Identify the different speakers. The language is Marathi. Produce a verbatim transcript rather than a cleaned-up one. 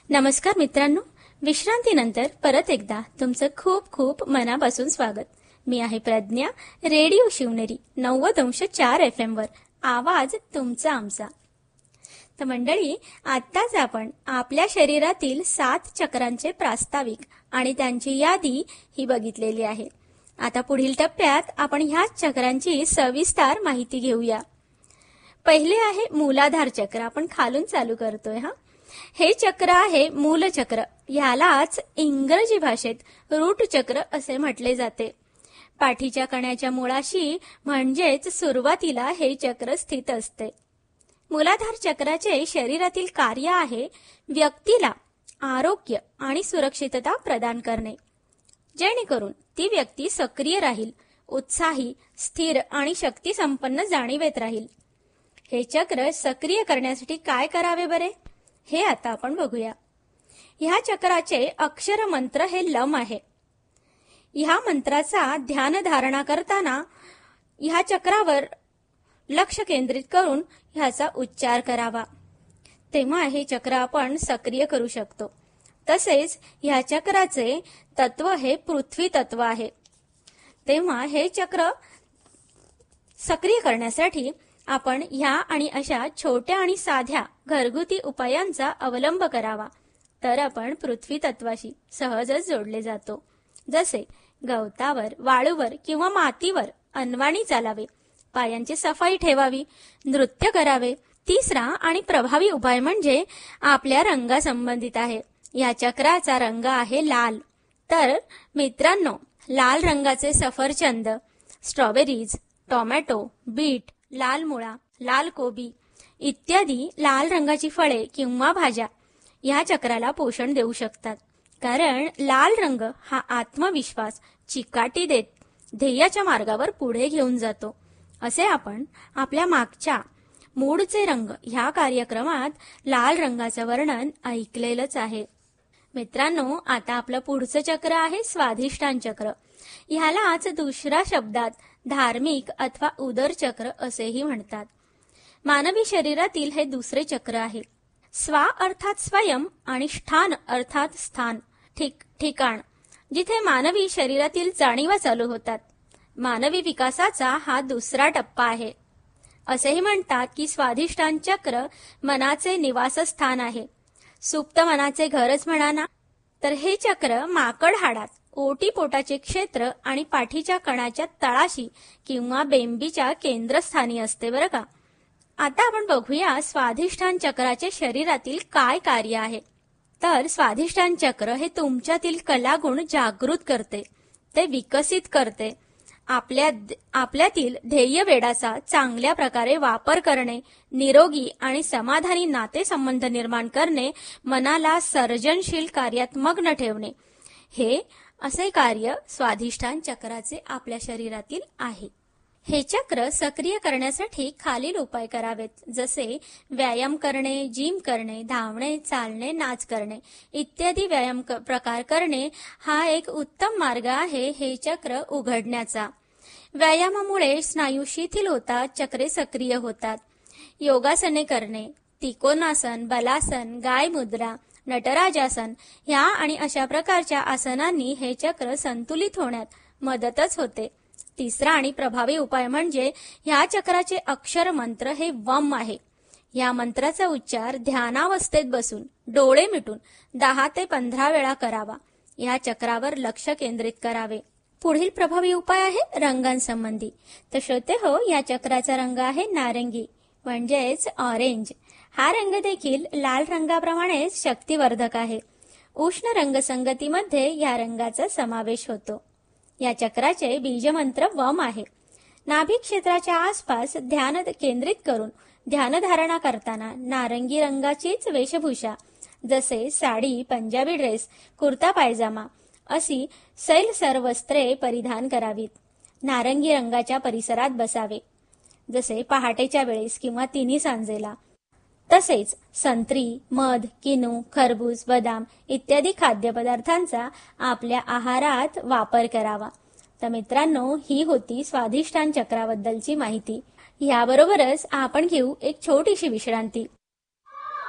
Speaker 1: नमस्कार मित्रांनो, विश्रांतीनंतर परत एकदा तुमचं खूप खूप मनापासून स्वागत. मी आहे प्रज्ञा. रेडिओ शिवनेरी नव्वद अंश चार एफ एम वर आवाज तुमचा आमचा. तर मंडळी, आत्ताच आपण आपल्या शरीरातील सात चक्रांचे प्रास्ताविक आणि त्यांची यादी ही बघितलेली आहे. आता पुढील टप्प्यात आपण ह्याच चक्रांची सविस्तर माहिती घेऊया. पहिले आहे मूलाधार चक्र. आपण खालून चालू करतोय. हा हे चक्र आहे मूलचक्र. ह्यालाच इंग्रजी भाषेत रूट चक्र असे म्हटले जाते. पाठीच्या कण्याच्या मुळाशी म्हणजेच सुरुवातीला हे चक्र स्थित असते. मूलाधार चक्राचे शरीरातील कार्य आहे व्यक्तीला आरोग्य आणि सुरक्षितता प्रदान करणे, जेणेकरून ती व्यक्ती सक्रिय राहील, उत्साही, स्थिर आणि शक्ती संपन्न जाणीवेत राहील. हे चक्र सक्रिय करण्यासाठी काय करावे बरे, हे आता आपण बघूया. ह्या चक्राचे अक्षर मंत्र हे लम आहे. ह्या मंत्राचा ध्यान धारणा करताना ह्या चक्रावर लक्ष केंद्रित करून ह्याचा उच्चार करावा, तेव्हा हे चक्र आपण सक्रिय करू शकतो. तसेच ह्या चक्राचे तत्व हे पृथ्वी तत्व आहे. तेव्हा हे चक्र सक्रिय करण्यासाठी आपण ह्या आणि अशा छोट्या आणि साध्या घरगुती उपायांचा अवलंब करावा, तर आपण पृथ्वी तत्वाशी सहजच जोडले जातो. जसे गवतावर, वाळूवर किंवा मातीवर अनवाणी चालावे, पायांची सफाई ठेवावी, नृत्य करावे. तिसरा आणि प्रभावी उपाय म्हणजे आपल्या रंगासंबंधित आहे. या चक्राचा रंग आहे लाल. तर मित्रांनो, लाल रंगाचे सफरचंद, स्ट्रॉबेरीज, टोमॅटो, बीट, लाल मुळा, लाल कोबी इत्यादी लाल रंगाची फळे किंवा भाज्या या चक्राला पोषण देऊ शकतात. कारण लाल रंग हा आत्मविश्वास, चिकाटी देत ध्येयाच्या मार्गावर पुढे घेऊन जातो. असे आपण आपल्या मागच्या मूडचे रंग ह्या कार्यक्रमात लाल रंगाचं वर्णन ऐकलेलंच आहे. मित्रांनो, आता आपलं पुढचं चक्र आहे स्वाधिष्ठान चक्र. ह्यालाच दुसऱ्या शब्दात धार्मिक अथवा उदर चक्र असेही म्हणतात. मानवी शरीरातील हे दुसरे चक्र आहे. स्वा अर्थात स्वयं आणि ष्ठान अर्थात स्थान, ठिक ठिकाण, जिथे मानवी शरीरातील जाणीवा चालू होतात. मानवी विकासाचा हा दुसरा टप्पा आहे. असेही म्हणतात की स्वाधिष्ठान चक्र मनाचे निवासस्थान आहे. सुप्त मनाचे घरच म्हणा ना. तर हे चक्र माकड हाडात ओटी पोटाचे क्षेत्र आणि पाठीच्या कणाच्या तळाशी किंवा बेंबीच्या केंद्रस्थानी असते बरं का. आता आपण बघूया स्वाधिष्ठान चक्राचे शरीरातील काय कार्य आहे. तर स्वाधिष्ठान चक्र हे तुमच्यातील कलागुण जागृत करते, ते विकसित करते. आपल्या आपल्यातील ध्येय वेडाचा चांगल्या प्रकारे वापर करणे, निरोगी आणि समाधानी नातेसंबंध निर्माण करणे, मनाला सर्जनशील कार्यात मग्न ठेवणे, हे असे कार्य स्वाधिष्ठान चक्राचे आपल्या शरीरातील आहे. हे चक्र सक्रिय करण्यासाठी खालील उपाय करावेत. जसे व्यायाम करणे, जिम करणे, धावणे, चालणे, नाच करणे इत्यादी व्यायाम प्रकार करणे हा एक उत्तम मार्ग आहे हे चक्र उघडण्याचा. व्यायामामुळे स्नायू शिथिल होतात, चक्रे सक्रिय होतात. योगासने करणे, त्रिकोणासन, बलासन, गाय मुद्रा, नटराजासन ह्या आणि अशा प्रकारच्या आसनांनी हे चक्र संतुलित होण्यात मदतच होते. तिसरा आणि प्रभावी उपाय म्हणजे ह्या चक्राचे अक्षर मंत्र हे वम आहे. या मंत्राचा उच्चार ध्यानावस्थेत बसून डोळे मिटून दहा ते पंधरा वेळा करावा. या चक्रावर लक्ष केंद्रित करावे. पुढील प्रभावी उपाय आहे रंगांसंबंधी. तर श्रोते हो, या चक्राचा रंग आहे नारंगी म्हणजेच ऑरेंज. हा रंग देखील लाल रंगाप्रमाणेच शक्तिवर्धक आहे. उष्ण रंगसंगतीमध्ये या रंगाचा समावेश होतो. या चक्राचे बीजमंत्र वम आहे. नाभी क्षेत्राच्या आसपास ध्यान केंद्रित करून ध्यानधारणा करताना नारंगी रंगाचीच वेशभूषा जसे साडी, पंजाबी ड्रेस, कुर्ता पायजामा अशी सैलसर वस्त्रे परिधान करावीत. नारंगी रंगाच्या परिसरात बसावे, जसे पहाटेच्या वेळेस किंवा तिन्ही सांजेला. तसेच संत्री, मध, किनू, खरबूज, बदाम इत्यादी खाद्यपदार्थांचा आपल्या आहारात वापर करावा. तर मित्रांनो, ही होती स्वाधिष्ठान चक्राबद्दलची माहिती. याबरोबरच आपण घेऊ एक छोटीशी विश्रांती.